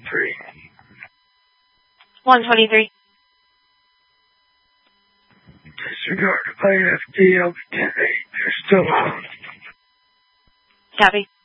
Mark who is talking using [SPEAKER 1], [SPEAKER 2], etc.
[SPEAKER 1] 123.
[SPEAKER 2] 123.
[SPEAKER 1] Disregard IFD, I'll be 10-8. You're still on.
[SPEAKER 2] Copy.